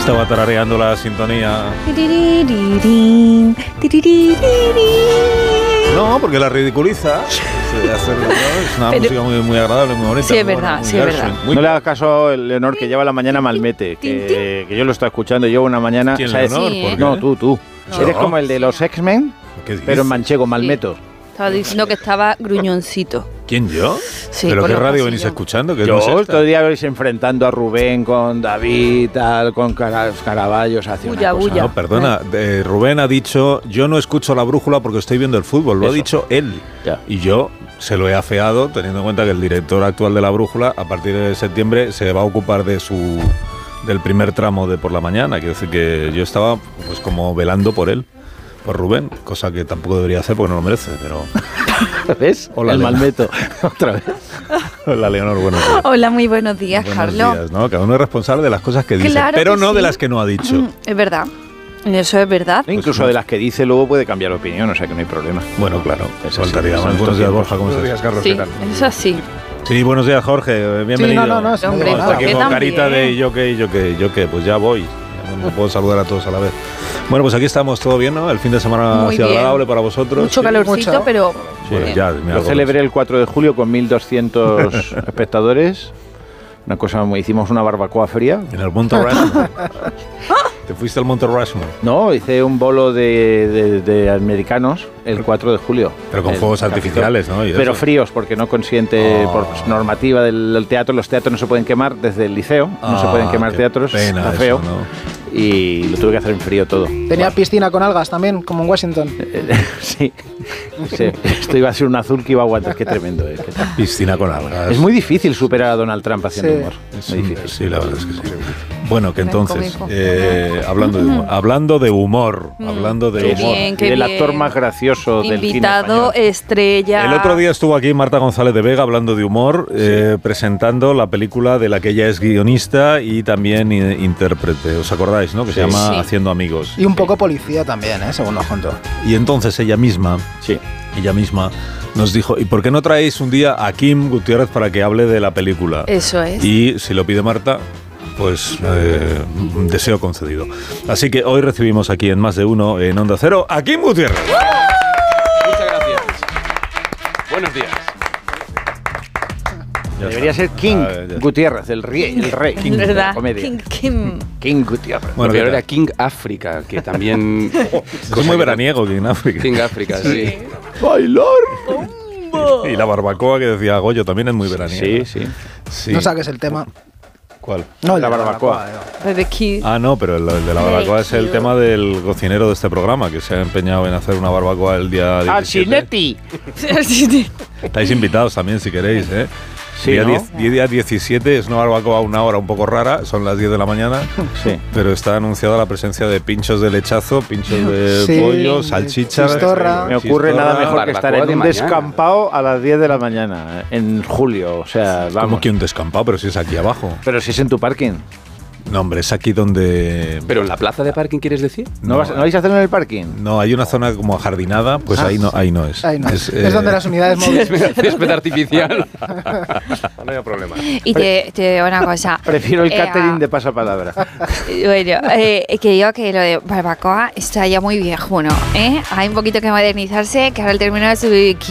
estaba tarareando la sintonía. No, porque la ridiculiza. Es una música muy, muy agradable, muy bonita. Sí, es verdad, sí, es verdad. No le hagas caso a Leonor, que lleva la mañana Malmete, que yo lo estoy escuchando. Llevo una mañana... ¿Quién, ¿sabes? Leonor? Sí, ¿Por qué? No, tú. No. Eres como el de los X-Men, pero en manchego, Malmeto. Estaba diciendo que estaba gruñoncito. ¿Quién, yo? Sí, ¿Pero por qué los radio pasillos. venís escuchando? ¿Qué Yo no es esta? todo el día vais enfrentando a Rubén con David, tal, con Caraballos, hace una Bulla, cosa. bulla. No, perdona, Rubén ha dicho, yo no escucho la brújula porque estoy viendo el fútbol, lo ha Eso. dicho él. Ya. Y yo se lo he afeado, teniendo en cuenta que el director actual de la brújula, a partir de septiembre, se va a ocupar del primer tramo de por la mañana. Quiero decir que yo estaba pues como velando por él, por Rubén, cosa que tampoco debería hacer porque no lo merece, pero... ¿Ves? Hola, el Leonor. Malmeto. Otra vez. Hola, Leonor, buenos días. Hola, muy buenos días, Buenos Carlos. días, ¿no? Cada uno es responsable de las cosas que dice, Claro pero que no de sí. las que no ha dicho. Es verdad. Eso es verdad. Incluso no. de las que dice luego puede cambiar opinión, o sea que no hay problema. Bueno, claro, Es así, faltaría son más. estos Buenos días, tiempos. Borja, ¿cómo estás? Carlos, Sí, ¿qué tal? es así. Sí, buenos días, Jorge, bienvenido. Sí, no, Hombre, no Estamos ¿por aquí qué con también? carita de yo qué, pues ya voy. No puedo saludar a todos a la vez. Bueno, pues aquí estamos, todo bien, ¿no? El fin de semana Muy ha sido bien. agradable para vosotros. Mucho Sí. calorcito, Mucho. pero... Bueno, bien. ya, me Yo hago celebré el 4 de julio con 1.200 espectadores. Una cosa, hicimos una barbacoa fría. en el Monte Rushmore. ¿Te fuiste al Monte Rushmore? No, hice un bolo de americanos el 4 de julio. Pero con El fuegos capitán. artificiales, ¿no? Y Pero eso. fríos, porque no consiente, Oh. por normativa del teatro, los teatros no se pueden quemar desde el liceo, no se pueden quemar qué teatros, pena está eso, feo. ¿no? Y lo tuve que hacer en frío todo. Tenía piscina con algas también, como en Washington. Sí. Sí, esto iba a ser un azul que iba a aguantar, qué tremendo es. Piscina con algas. Es muy difícil superar a Donald Trump haciendo Sí. humor. Es Muy un- difícil. Sí, la verdad es que sí. Bueno, que Muy entonces, cómico. hablando de humor, hablando de Qué humor. bien, qué el bien. actor más gracioso del cine Invitado español. estrella. El otro día estuvo aquí Marta González de Vega hablando de humor, presentando la película de la que ella es guionista y también intérprete. ¿Os acordáis, no? Que se llama Sí. Haciendo amigos. Y un poco policía también, según nos contó. Y entonces ella misma nos dijo, ¿y por qué no traéis un día a Kim Gutiérrez para que hable de la película? Eso es. Y si lo pide Marta, pues deseo concedido. Así que hoy recibimos aquí en Más de Uno, en Onda Cero, a Kim Gutiérrez. Muchas gracias. Buenos días. Ya Debería está. ser King Ah, ya. Gutiérrez, el rey Es de la verdad. comedia. Kim. King Gutiérrez. Bueno, Lo ¿qué peor tal? era King África, que también... Es muy veraniego aquí en África. King África, sí. ¡Bailar! Y la barbacoa que decía Goyo también es muy veraniega. Sí, sí. Sí. No saques el tema. ¿Cuál? No, el La de barbacoa. Barbecue. Ah, no, pero el de la barbacoa es el Barbecue. tema del cocinero de este programa, que se ha empeñado en hacer una barbacoa el día 17. ¡Alcinetti! Estáis invitados también si queréis, ¿eh? Sí, día, ¿no? 10 día 17 es una barbacoa a una hora un poco rara, son las 10 de la mañana, Sí. pero está anunciada la presencia de pinchos de lechazo, pinchos de Sí, pollo, de salchichas. chistorra. Me ocurre chistorra. nada mejor que estar en barbacoa de un mañana. descampado a las 10 de la mañana, en julio. O sea, Como vamos. que un descampado, pero si es aquí abajo. Pero si es en tu parking. No, hombre, es aquí donde... ¿Pero en la plaza de parking quieres decir? ¿No vais a hacerlo en el parking? No, hay una zona como ajardinada, pues ahí no es. Ahí no. Es, Es, donde las unidades móviles. Césped artificial. No hay problema. Y te digo una cosa. Prefiero el catering ah, de pasapalabra. Bueno, que digo que lo de barbacoa está ya muy viejuno, ¿eh? Hay un poquito que modernizarse, que ahora el término es